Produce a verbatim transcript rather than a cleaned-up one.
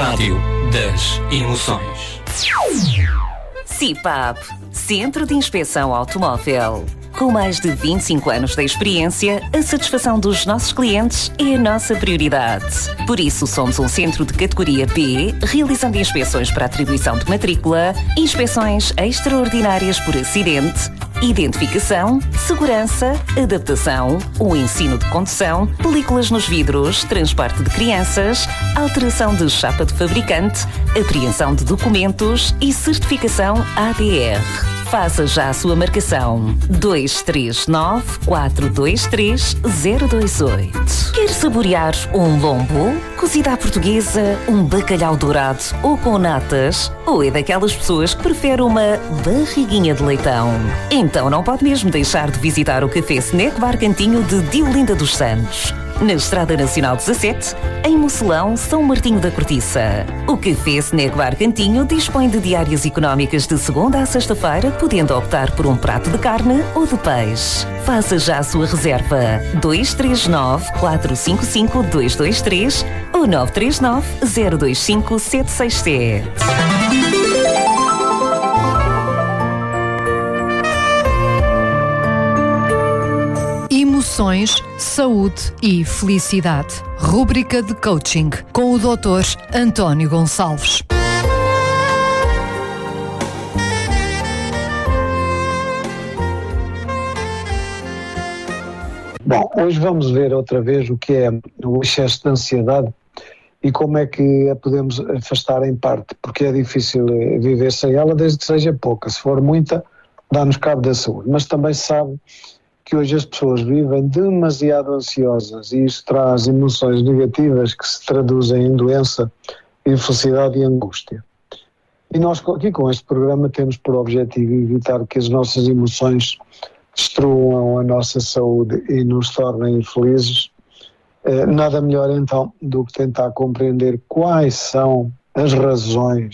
Rádio das Emoções. C I P A P, Centro de Inspeção Automóvel. Com mais de vinte e cinco anos de experiência, a satisfação dos nossos clientes é a nossa prioridade. Por isso, somos um centro de categoria B, realizando inspeções para atribuição de matrícula, inspeções extraordinárias por acidente, identificação, segurança, adaptação, o ensino de condução, películas nos vidros, transporte de crianças, alteração de chapa de fabricante, apreensão de documentos e certificação A D R. Faça já a sua marcação. dois três nove, quatro dois três, zero dois oito. Quer saborear um lombo, cozida à portuguesa, um bacalhau dourado ou com natas? Ou é daquelas pessoas que prefere uma barriguinha de leitão? Então não pode mesmo deixar de visitar o Café Snack Bar Cantinho de Diolinda dos Santos, na Estrada Nacional dezassete, em Mocelão, São Martinho da Cortiça. O Café Snack Bar Cantinho dispõe de diárias económicas de segunda a sexta-feira, podendo optar por um prato de carne ou de peixe. Faça já a sua reserva. dois três nove, quatro cinco cinco, dois dois três ou nove três nove, zero dois cinco, sete seis sete. Emoções, saúde e felicidade. Rúbrica de coaching com o doutor António Gonçalves. Bom, hoje vamos ver outra vez o que é o excesso de ansiedade e como é que a podemos afastar em parte, porque é difícil viver sem ela, desde que seja pouca. Se for muita, dá-nos cabo da saúde. Mas também se sabe que hoje as pessoas vivem demasiado ansiosas e isso traz emoções negativas que se traduzem em doença, infelicidade e angústia. E nós aqui com este programa temos por objetivo evitar que as nossas emoções destruam a nossa saúde e nos tornem infelizes. Eh, nada melhor então do que tentar compreender quais são as razões